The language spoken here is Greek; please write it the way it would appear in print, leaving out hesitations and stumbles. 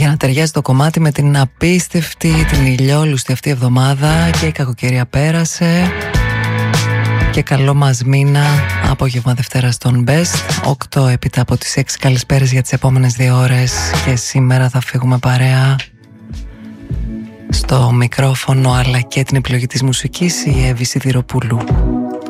για να ταιριάζει το κομμάτι με την απίστευτη, την ηλιόλουστη αυτή εβδομάδα. Και η κακοκαιρία πέρασε. Και καλό μας μήνα, απόγευμα Δευτέρα στον Best. 8 έπειτα από τις 6 καλησπέρες για τις επόμενες 2 ώρες. Και σήμερα θα φύγουμε παρέα. Στο μικρόφωνο αλλά και την επιλογή της μουσικής η Εύη Σιδηροπούλου.